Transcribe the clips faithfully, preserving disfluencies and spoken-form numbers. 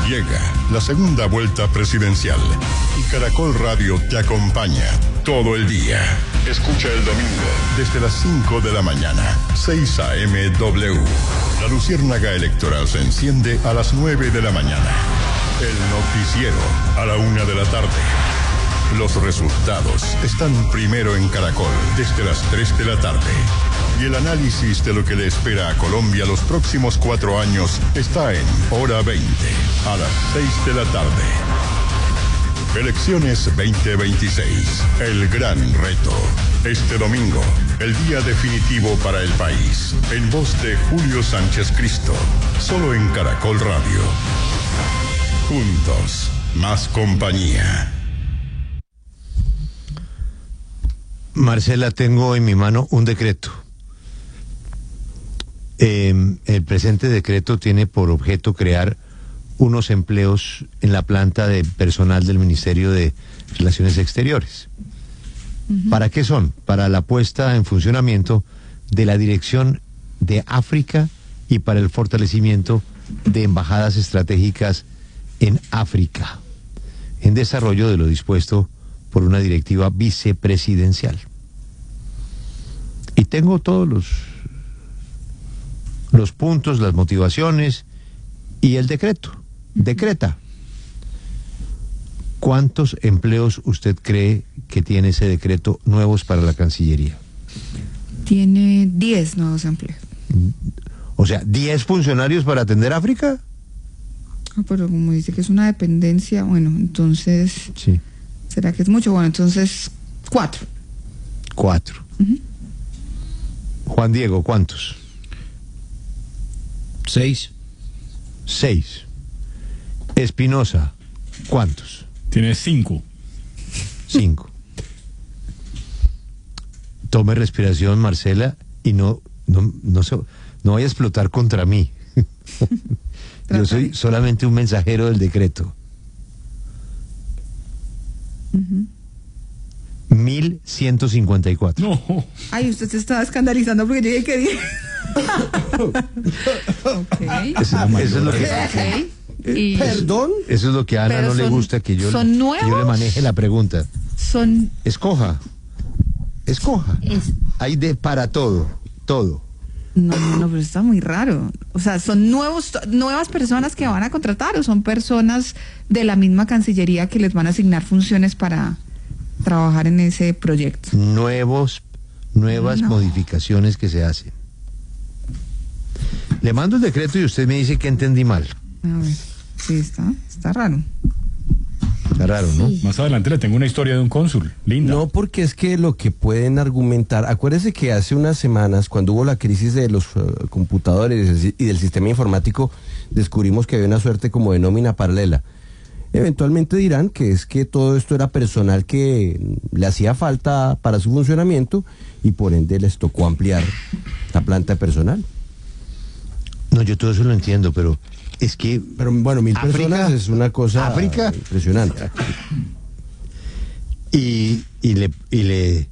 Llega la segunda vuelta presidencial y Caracol Radio te acompaña todo el día. Escucha el domingo desde las cinco de la mañana, seis a eme W. La luciérnaga electoral se enciende a las nueve de la mañana. El noticiero a la una de la tarde. Los resultados están primero en Caracol desde las tres de la tarde. Y el análisis de lo que le espera a Colombia los próximos cuatro años está en Hora veinte, a las seis de la tarde. Elecciones veinte veintiséis, el gran reto. Este domingo, el día definitivo para el país. En voz de Julio Sánchez Cristo, solo en Caracol Radio. Juntos, más compañía. Marcela, tengo en mi mano un decreto. Eh, el presente decreto tiene por objeto crear unos empleos en la planta de personal del Ministerio de Relaciones Exteriores. Uh-huh. ¿Para qué son? Para la puesta en funcionamiento de la Dirección de África y para el fortalecimiento de embajadas estratégicas en África, en desarrollo de lo dispuesto por una directiva vicepresidencial. Y tengo todos los los puntos, las motivaciones y el decreto. Decreta. ¿Cuántos empleos usted cree que tiene ese decreto nuevos para la Cancillería? Tiene diez nuevos empleos. O sea, ¿diez funcionarios para atender África? Ah, pero como dice que es una dependencia, bueno, entonces... Sí. ¿Será que es mucho? Bueno, entonces, cuatro. Cuatro. Uh-huh. Juan Diego, ¿cuántos? Seis. Seis. Espinosa, ¿cuántos? Tiene cinco. Cinco. Tome respiración, Marcela, y no, no, no, se, no vaya a explotar contra mí. Yo soy solamente un mensajero del decreto. Uh-huh. mil ciento cincuenta y cuatro. No. Ay, usted se estaba escandalizando porque yo dije que diez. Okay. Eso, eso es lo que... Okay. Y... ¿Perdón? Eso es lo que a Ana Pero no son, le gusta, que yo, ¿son nuevos? que yo le maneje la pregunta. Son... Escoja. Escoja. Es... Hay de para todo. Todo. No, no, no, pero está muy raro. O sea, ¿son nuevos, nuevas personas que van a contratar o son personas de la misma Cancillería que les van a asignar funciones para trabajar en ese proyecto? Nuevos, nuevas no. modificaciones que se hacen. Le mando el decreto y usted me dice que entendí mal. A ver, sí, está, está raro. Está raro, ¿no? Sí. Más adelante le tengo una historia de un cónsul, linda. No, porque es que lo que pueden argumentar, acuérdese que hace unas semanas, cuando hubo la crisis de los uh, computadores y del sistema informático, descubrimos que había una suerte como de nómina paralela. Eventualmente dirán que es que todo esto era personal que le hacía falta para su funcionamiento y por ende les tocó ampliar la planta de personal. No, yo todo eso lo entiendo, pero es que... Pero bueno, mil África, personas es una cosa África, impresionante. Y, y le... Y le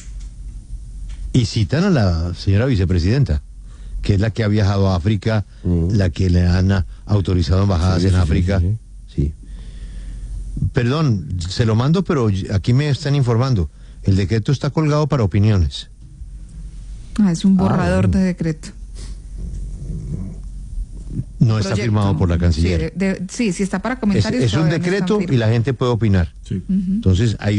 y citan a la señora vicepresidenta, que es la que ha viajado a África, mm. la que le han autorizado embajadas sí, en sí, África. Sí, sí. sí. Perdón, se lo mando, pero aquí me están informando. El decreto está colgado para opiniones. Ah, es un borrador ah, bueno. de decreto. No está Proyecto. firmado por la Cancillería. Sí, de, de, sí, sí está para comentarios. Es, es un decreto y la gente puede opinar. Sí. Uh-huh. Entonces, hay